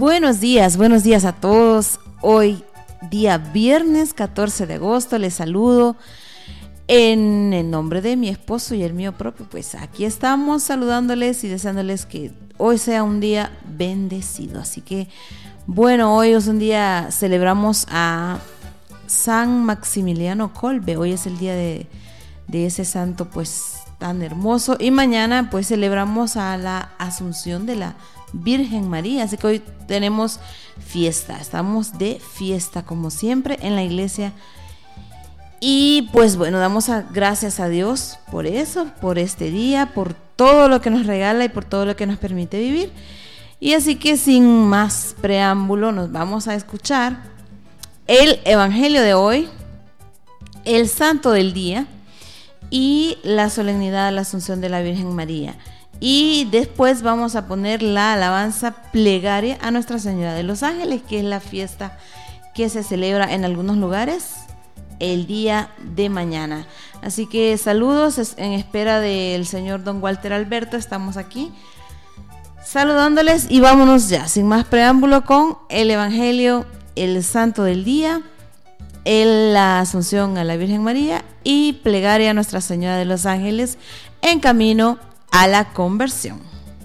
Buenos días a todos. Hoy, día viernes 14 de agosto, les saludo en el nombre de mi esposo y el mío propio. Pues aquí estamos saludándoles y deseándoles que hoy sea un día bendecido. Así que, bueno, hoy es un día, celebramos a San Maximiliano Kolbe. Hoy es el día de ese santo, pues, tan hermoso. Y mañana, pues, celebramos a la Asunción de la Virgen María, así que hoy tenemos fiesta, estamos de fiesta como siempre en la iglesia y pues bueno, damos gracias a Dios por eso, por este día, por todo lo que nos regala y por todo lo que nos permite vivir. Y así que sin más preámbulo nos vamos a escuchar el evangelio de hoy, el santo del día y la solemnidad de la Asunción de la Virgen María. Y después vamos a poner la alabanza plegaria a Nuestra Señora de los Ángeles, que es la fiesta que se celebra en algunos lugares el día de mañana. Así que saludos en espera del señor don Walter Alberto. Estamos aquí saludándoles y vámonos ya, sin más preámbulo, con el Evangelio, el Santo del Día, la Asunción a la Virgen María y plegaria a Nuestra Señora de los Ángeles en camino a la conversión.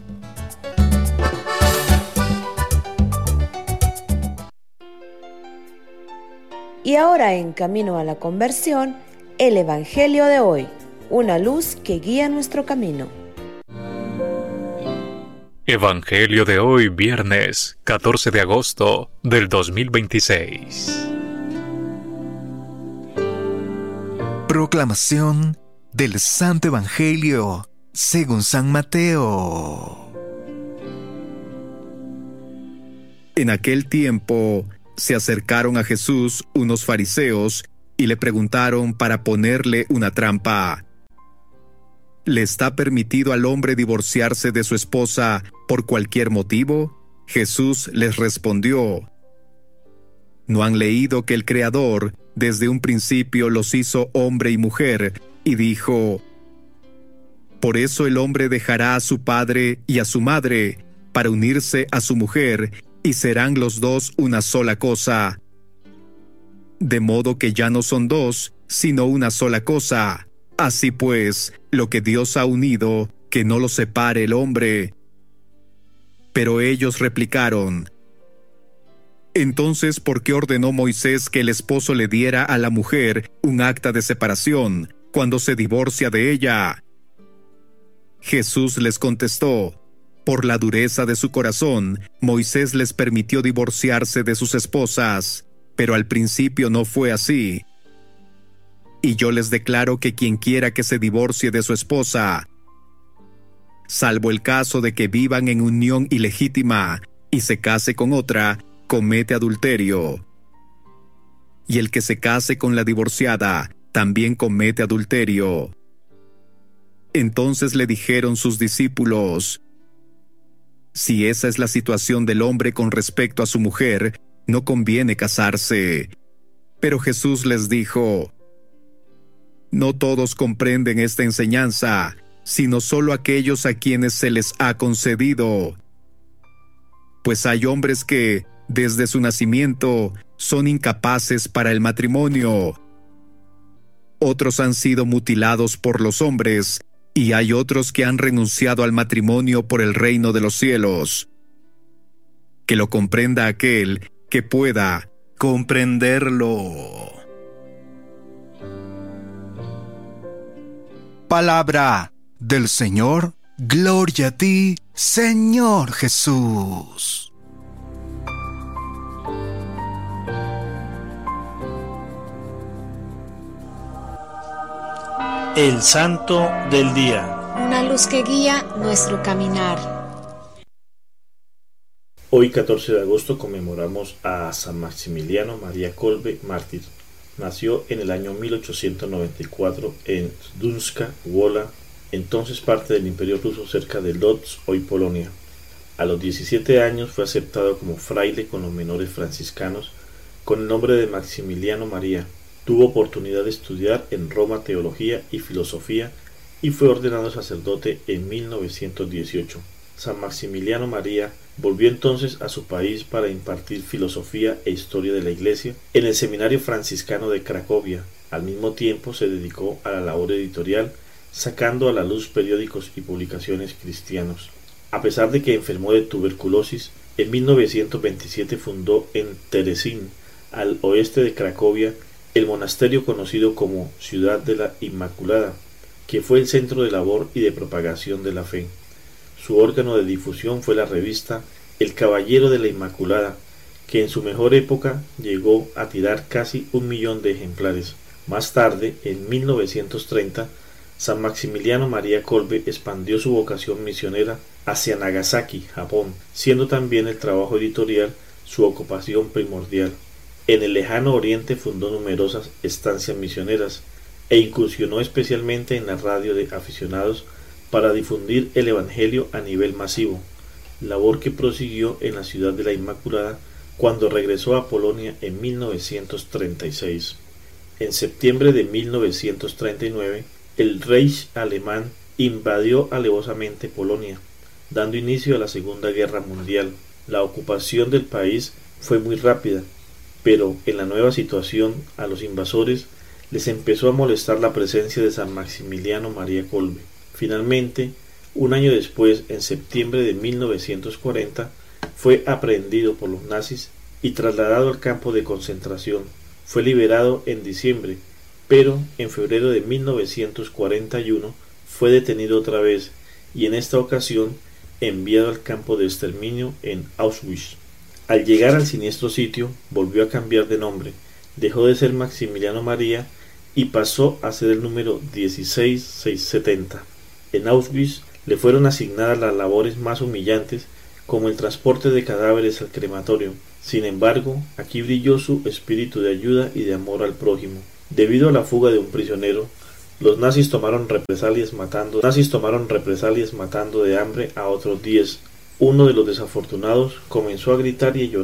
Y ahora en camino a la conversión, el Evangelio de hoy, una luz que guía nuestro camino. Evangelio de hoy, viernes 14 de agosto del 2026. Proclamación del Santo Evangelio según San Mateo. En aquel tiempo se acercaron a Jesús unos fariseos y le preguntaron para ponerle una trampa: ¿le está permitido al hombre divorciarse de su esposa por cualquier motivo? Jesús les respondió: ¿no han leído que el Creador desde un principio los hizo hombre y mujer? Y dijo: por eso el hombre dejará a su padre y a su madre para unirse a su mujer, y serán los dos una sola cosa. De modo que ya no son dos, sino una sola cosa. Así pues, lo que Dios ha unido, que no lo separe el hombre. Pero ellos replicaron: entonces, ¿por qué ordenó Moisés que el esposo le diera a la mujer un acta de separación cuando se divorcia de ella? Jesús les contestó: por la dureza de su corazón, Moisés les permitió divorciarse de sus esposas, pero al principio no fue así. Y yo les declaro que quien quiera que se divorcie de su esposa, salvo el caso de que vivan en unión ilegítima y se case con otra, comete adulterio. Y el que se case con la divorciada también comete adulterio. Entonces le dijeron sus discípulos: si esa es la situación del hombre con respecto a su mujer, no conviene casarse. Pero Jesús les dijo: no todos comprenden esta enseñanza, sino solo aquellos a quienes se les ha concedido. Pues hay hombres que, desde su nacimiento, son incapaces para el matrimonio. Otros han sido mutilados por los hombres, y hay otros que han renunciado al matrimonio por el reino de los cielos. Que lo comprenda aquel que pueda comprenderlo. Palabra del Señor. Gloria a ti, Señor Jesús. El Santo del Día. Una luz que guía nuestro caminar. Hoy 14 de agosto conmemoramos a San Maximiliano María Kolbe, mártir. Nació en el año 1894 en Dunska Wola, entonces parte del Imperio Ruso cerca de Lodz, hoy Polonia. A los 17 años fue aceptado como fraile con los menores franciscanos con el nombre de Maximiliano María. Tuvo oportunidad de estudiar en Roma teología y filosofía y fue ordenado sacerdote en 1918. San Maximiliano María volvió entonces a su país para impartir filosofía e historia de la Iglesia en el Seminario Franciscano de Cracovia. Al mismo tiempo se dedicó a la labor editorial, sacando a la luz periódicos y publicaciones cristianos. A pesar de que enfermó de tuberculosis, en 1927 fundó en Terezín, al oeste de Cracovia, el monasterio conocido como Ciudad de la Inmaculada, que fue el centro de labor y de propagación de la fe. Su órgano de difusión fue la revista El Caballero de la Inmaculada, que en su mejor época llegó a tirar casi 1 millón de ejemplares. Más tarde, en 1930, San Maximiliano María Kolbe expandió su vocación misionera hacia Nagasaki, Japón, siendo también el trabajo editorial su ocupación primordial. En el lejano oriente fundó numerosas estancias misioneras e incursionó especialmente en la radio de aficionados para difundir el Evangelio a nivel masivo, labor que prosiguió en la Ciudad de la Inmaculada cuando regresó a Polonia en 1936. En septiembre de 1939, el Reich alemán invadió alevosamente Polonia, dando inicio a la Segunda Guerra Mundial. La ocupación del país fue muy rápida, pero en la nueva situación a los invasores les empezó a molestar la presencia de San Maximiliano María Kolbe. Finalmente, un año después, en septiembre de 1940, fue aprehendido por los nazis y trasladado al campo de concentración. Fue liberado en diciembre, pero en febrero de 1941 fue detenido otra vez y en esta ocasión enviado al campo de exterminio en Auschwitz. Al llegar al siniestro sitio, volvió a cambiar de nombre, dejó de ser Maximiliano María y pasó a ser el número 16670. En Auschwitz le fueron asignadas las labores más humillantes, como el transporte de cadáveres al crematorio. Sin embargo, aquí brilló su espíritu de ayuda y de amor al prójimo. Debido a la fuga de un prisionero, los nazis tomaron represalias matando de hambre a otros 10. Uno de los desafortunados comenzó a gritar y a llorar